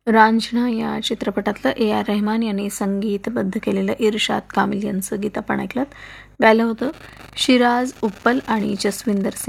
रांझणा या चित्रपटातलं A.R. रहमान यांनी संगीतबद्ध केलेलं इर्शाद कामिल यांचं गीत आपण ऐकलं. गायलं होतं शिराज उप्पल आणि जसविंदर सिंग